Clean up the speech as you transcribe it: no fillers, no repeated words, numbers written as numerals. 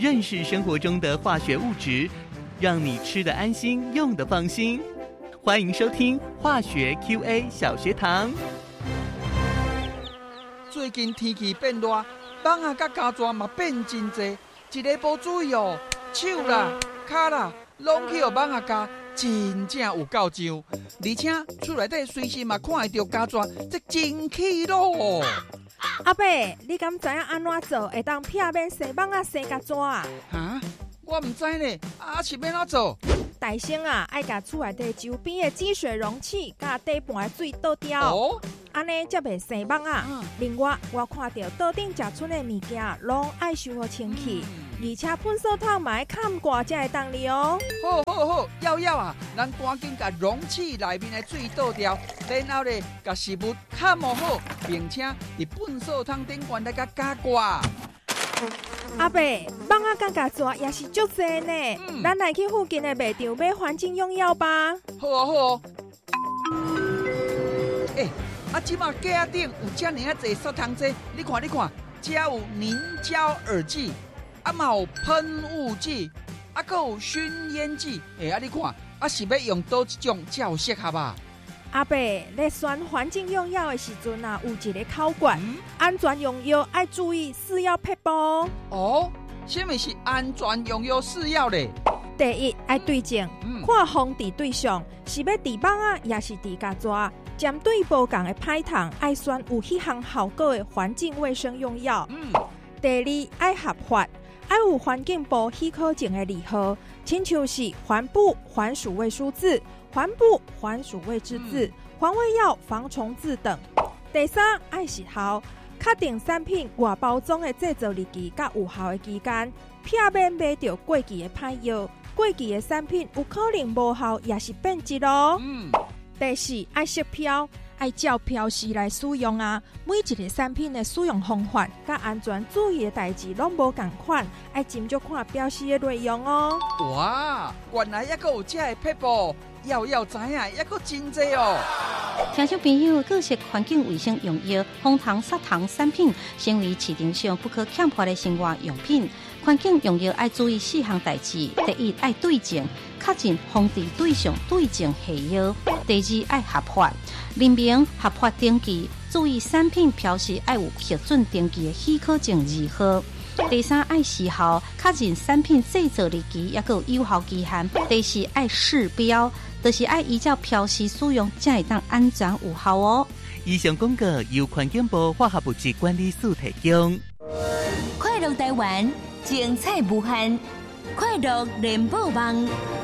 认识生活中的化学物质，让你吃得安心，用得放心。欢迎收听化学 QA 小学堂。 最近天气变热，蚊仔甲胶蛇嘛变真多，一个无注意哦，手啦、脚啦，拢去互蚊仔咬，真正有够痒。而且厝内底随时嘛看会到胶蛇，这真气恼哦。 阿伯，你敢知影安怎做会当避免生蚊仔生胶蛇啊？ 哈，我唔知呢，是要怎做？ 大先啊，爱甲厝内底周边的积水容器甲底盘的水倒掉，安尼才袂生蚊仔。另外，我看到桌顶食剩的物件，拢爱收好清气，而且喷扫桶嘛要盖挂才会当哩哦。 好，要啊，咱赶紧甲容器内面的水倒掉，然后咧甲食物盖好，并且伫喷扫桶顶悬来甲加挂。 阿伯，蚊仔甲胶蛇也是足济呢，咱来去附近的卖场买环境用药吧。 好哦。即马架顶有遮尔啊侪杀虫剂，你看，遮有凝胶耳剂，嘛有喷雾剂，还有熏烟剂。你看，是要用倒一种才有适合啊？ 阿伯，咧选环境用药的时阵啊，有一个考卷，安全用药爱注意4要撇步。 什么是安全用药4要咧？ 第一，爱对症，看防治对象是要治蚊仔，也是治胶蛇。针对无共的歹虫，爱选有迄项效果的环境卫生用药。第二，爱合法，爱有环境部许可证的字号，亲像是环部环鼠卫书字、环部环鼠卫制字、环卫药防虫字等。第三，爱时效，确定产品外包装的制造日期甲有效的期间，避免买到过期的歹药。过期的产品有可能无效，也是变质哦。第四，爱识标，爱照标示来使用啊。每一个产品的使用方法甲安全注意的代志拢无同款，爱斟酌看标示的内容哦。 哇，原来还有这个撇步，要知影还有真多哦。 听众朋友，各式环境卫生用药、防虫杀虫产品，成为市场上不可欠缺的生活用品。环境用药爱注意4项代志：第一，爱对症，确认防治对象对症下药；第二，爱合法，明明合法登记，注意产品标示爱有核准登记的许可证字号；第三，爱时效，确认产品制造日期也有有效期限；第四，爱示标，就是爱依照标示使用，才会当安全有效哦。 以上广告由环境部化学物质管理署提供。 快乐台湾，精彩无限，快乐联播网。